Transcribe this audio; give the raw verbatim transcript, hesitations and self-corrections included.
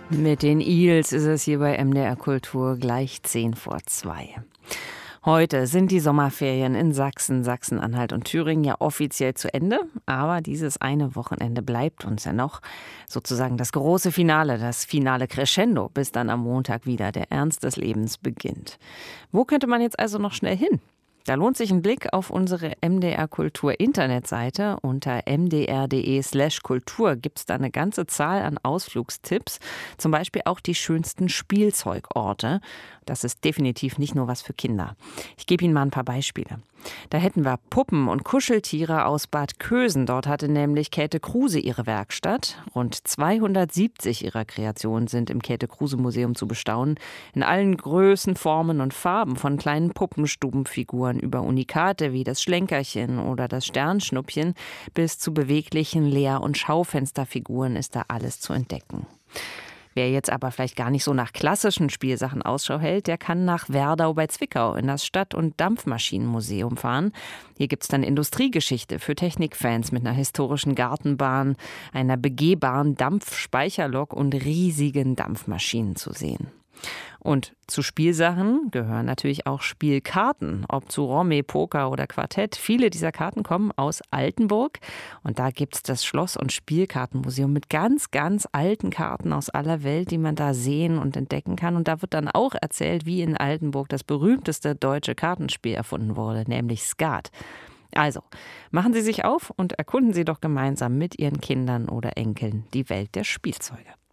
Mit den Eels ist es hier bei M D R Kultur gleich zehn vor zwei. Heute sind die Sommerferien in Sachsen, Sachsen-Anhalt und Thüringen ja offiziell zu Ende. Aber dieses eine Wochenende bleibt uns ja noch sozusagen das große Finale, das finale Crescendo, bis dann am Montag wieder der Ernst des Lebens beginnt. Wo könnte man jetzt also noch schnell hin? Da lohnt sich ein Blick auf unsere M D R Kultur Internetseite. Unter mdr.de slash Kultur gibt es da eine ganze Zahl an Ausflugstipps. Zum Beispiel auch die schönsten Spielzeugorte. Das ist definitiv nicht nur was für Kinder. Ich gebe Ihnen mal ein paar Beispiele. Da hätten wir Puppen und Kuscheltiere aus Bad Kösen. Dort hatte nämlich Käthe Kruse ihre Werkstatt. Rund zweihundertsiebzig ihrer Kreationen sind im Käthe-Kruse-Museum zu bestaunen. In allen Größen, Formen und Farben. Von kleinen Puppenstubenfiguren über Unikate wie das Schlenkerchen oder das Sternschnuppchen bis zu beweglichen Leer- und Schaufensterfiguren ist da alles zu entdecken. Wer jetzt aber vielleicht gar nicht so nach klassischen Spielsachen Ausschau hält, der kann nach Werdau bei Zwickau in das Stadt- und Dampfmaschinenmuseum fahren. Hier gibt es dann Industriegeschichte für Technikfans mit einer historischen Gartenbahn, einer begehbaren Dampfspeicherlok und riesigen Dampfmaschinen zu sehen. Und zu Spielsachen gehören natürlich auch Spielkarten, ob zu Romme, Poker oder Quartett. Viele dieser Karten kommen aus Altenburg und da gibt es das Schloss- und Spielkartenmuseum mit ganz, ganz alten Karten aus aller Welt, die man da sehen und entdecken kann. Und da wird dann auch erzählt, wie in Altenburg das berühmteste deutsche Kartenspiel erfunden wurde, nämlich Skat. Also, machen Sie sich auf und erkunden Sie doch gemeinsam mit Ihren Kindern oder Enkeln die Welt der Spielzeuge.